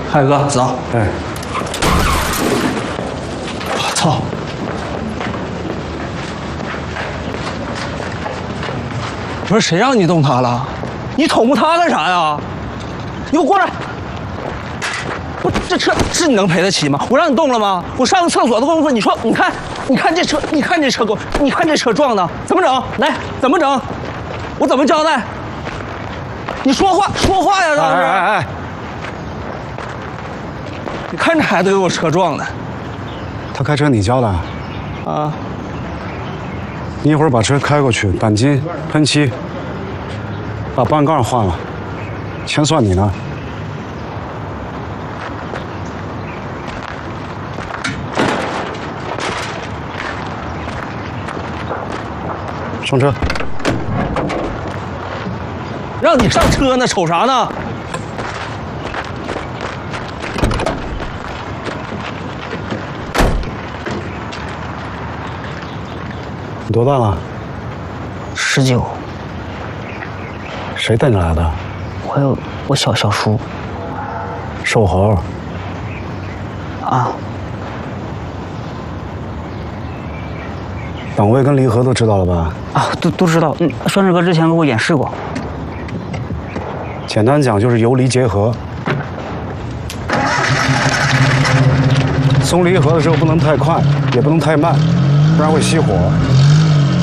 海哥，走。 哎， 我操！不是谁让你动他了？你捅不他干啥呀？你给我过来！我这车是你能赔得起吗？我让你动了吗？我上个厕所的功夫，你说，你看这车，你看这车你看这车撞的，怎么整？来，怎么整？我怎么交代？你说话呀，倒是！ 哎， 你看这孩子给我车撞的， 他开车你教的？ 啊！ 你一会儿把车开过去，钣金、喷漆，把半杠换了，钱算你呢。上车。 让你上车呢，瞅啥呢？ 你多大了 ？19。 谁带你来的？ 我小叔。 瘦猴。 啊。 档位跟离合都知道了吧？ 啊，都知道。栓志哥之前给我演示过。 简单讲就是油离结合。松离合的时候不能太快，也不能太慢，不然会熄火。